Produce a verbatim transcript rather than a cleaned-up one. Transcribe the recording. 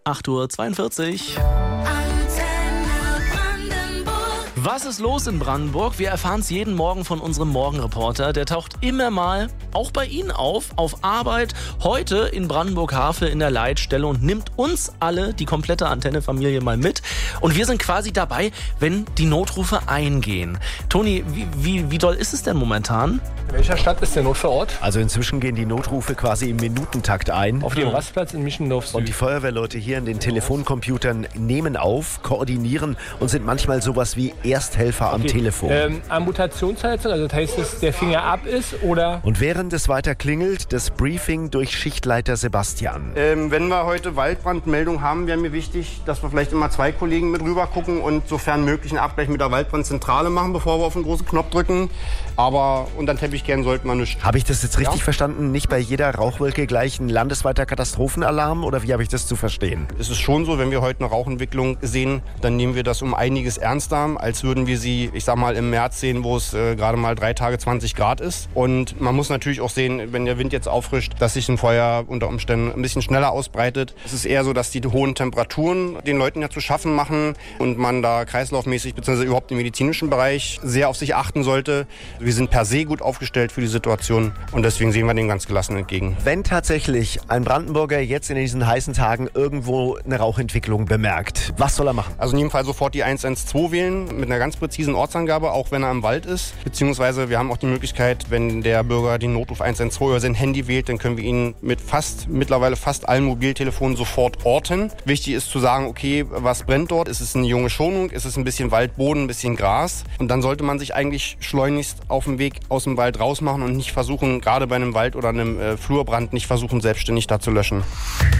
acht Uhr zweiundvierzig. Was ist los in Brandenburg? Wir erfahren es jeden Morgen von unserem Morgenreporter. Der taucht immer mal, auch bei Ihnen auf, auf Arbeit, heute in Brandenburg-Havel in der Leitstelle und nimmt uns alle, die komplette Antenne-Familie, mal mit. Und wir sind quasi dabei, wenn die Notrufe eingehen. Toni, wie, wie, wie doll ist es denn momentan? In welcher Stadt ist der Notfallort? Also inzwischen gehen die Notrufe quasi im Minutentakt ein. Auf dem Rastplatz in Mischendorf Süd. Und die Feuerwehrleute hier in den Telefoncomputern nehmen auf, koordinieren und sind manchmal sowas wie Ersthelfer am Okay. Telefon. Ähm, Amputationsheizung, also das heißt, dass der Finger ab ist oder? Und während es weiter klingelt, das Briefing durch Schichtleiter Sebastian. Ähm, wenn wir heute Waldbrandmeldung haben, wäre mir wichtig, dass wir vielleicht immer zwei Kollegen mit rüber gucken und sofern möglich einen Abgleich mit der Waldbrandzentrale machen, bevor wir auf den großen Knopf drücken. Aber unter den Teppich kehren sollten wir nicht. Habe ich das jetzt richtig Ja. verstanden? Nicht bei jeder Rauchwolke gleich ein landesweiter Katastrophenalarm? Oder wie habe ich das zu verstehen? Es ist schon so, wenn wir heute eine Rauchentwicklung sehen, dann nehmen wir das um einiges ernster, als würden wir sie, ich sag mal, im März sehen, wo es äh, gerade mal drei Tage zwanzig Grad ist. Und man muss natürlich auch sehen, wenn der Wind jetzt auffrischt, dass sich ein Feuer unter Umständen ein bisschen schneller ausbreitet. Es ist eher so, dass die hohen Temperaturen den Leuten ja zu schaffen machen und man da kreislaufmäßig bzw. überhaupt im medizinischen Bereich sehr auf sich achten sollte. Wir sind per se gut aufgestellt für die Situation und deswegen sehen wir dem ganz gelassen entgegen. Wenn tatsächlich ein Brandenburger jetzt in diesen heißen Tagen irgendwo eine Rauchentwicklung bemerkt, was soll er machen? Also in jedem Fall sofort die eins eins zwei wählen mit einer ganz präzisen Ortsangabe, auch wenn er im Wald ist. Beziehungsweise wir haben auch die Möglichkeit, wenn der Bürger den Notruf eins eins zwei über sein Handy wählt, dann können wir ihn mit fast, mittlerweile fast allen Mobiltelefonen sofort orten. Wichtig ist zu sagen, okay, was brennt dort? Ist es eine junge Schonung? Ist es ein bisschen Waldboden, ein bisschen Gras? Und dann sollte man sich eigentlich schleunigst auf dem Weg aus dem Wald rausmachen und nicht versuchen, gerade bei einem Wald oder einem äh, Flurbrand, nicht versuchen, selbstständig da zu löschen.